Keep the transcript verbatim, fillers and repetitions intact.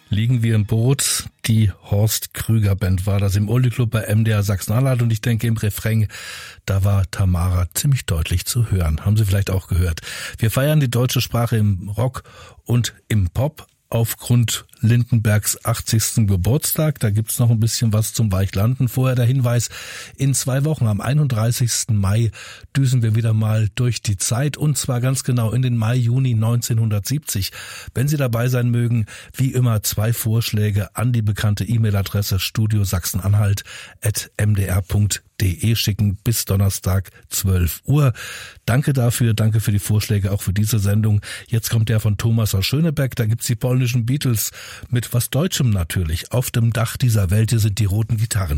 Liegen wir im Boot. Die Horst Krüger Band war das im Oldie Club bei M D R Sachsen-Anhalt und ich denke im Refrain, da war Tamara ziemlich deutlich zu hören. Haben Sie vielleicht auch gehört. Wir feiern die deutsche Sprache im Rock und im Pop aufgrund Lindenbergs achtzigsten Geburtstag. Da gibt's noch ein bisschen was zum Weichlanden. Vorher der Hinweis, in zwei Wochen, am einunddreißigsten Mai, düsen wir wieder mal durch die Zeit und zwar ganz genau in den Mai, Juni neunzehnhundertsiebzig. Wenn Sie dabei sein mögen, wie immer zwei Vorschläge an die bekannte E-Mail-Adresse studio sachsen-anhalt at m d r punkt d e schicken bis Donnerstag zwölf Uhr. Danke dafür, danke für die Vorschläge, auch für diese Sendung. Jetzt kommt der von Thomas aus Schönebeck, da gibt's die polnischen Beatles mit was Deutschem natürlich. Auf dem Dach dieser Welt, hier sind die roten Gitarren.